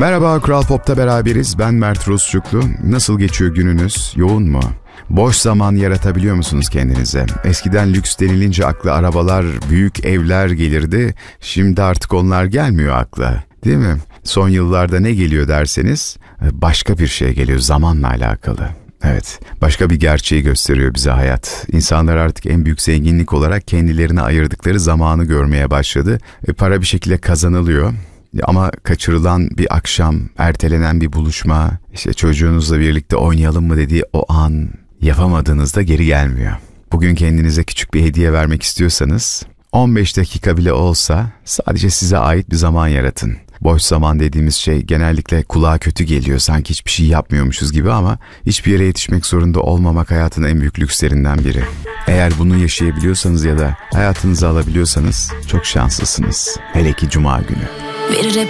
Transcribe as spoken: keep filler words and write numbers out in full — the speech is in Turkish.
Merhaba, Kral Pop'ta beraberiz. Ben Mert Rusçuklu. Nasıl geçiyor gününüz? Yoğun mu? Boş zaman yaratabiliyor musunuz kendinize? Eskiden lüks denilince akla arabalar, büyük evler gelirdi. Şimdi artık onlar gelmiyor akla. Değil mi? Son yıllarda ne geliyor derseniz başka bir şey geliyor, zamanla alakalı. Evet, başka bir gerçeği gösteriyor bize hayat. İnsanlar artık en büyük zenginlik olarak kendilerine ayırdıkları zamanı görmeye başladı. E, para bir şekilde kazanılıyor. Ama kaçırılan bir akşam, ertelenen bir buluşma, işte çocuğunuzla birlikte oynayalım mı dediği o an yapamadığınızda geri gelmiyor. Bugün kendinize küçük bir hediye vermek istiyorsanız on beş dakika bile olsa sadece size ait bir zaman yaratın. Boş zaman dediğimiz şey genellikle kulağa kötü geliyor, sanki hiçbir şey yapmıyormuşuz gibi, ama hiçbir yere yetişmek zorunda olmamak hayatın en büyük lükslerinden biri. Eğer bunu yaşayabiliyorsanız ya da hayatınıza alabiliyorsanız çok şanslısınız. Hele ki Cuma günü. Bir